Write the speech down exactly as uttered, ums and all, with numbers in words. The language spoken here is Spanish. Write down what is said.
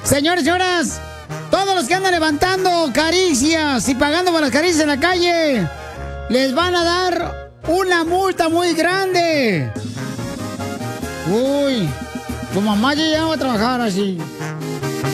Señores, señoras, todos los que andan levantando caricias y pagando por las caricias en la calle, les van a dar una multa muy grande. Uy, tu mamá ya iba a trabajar así.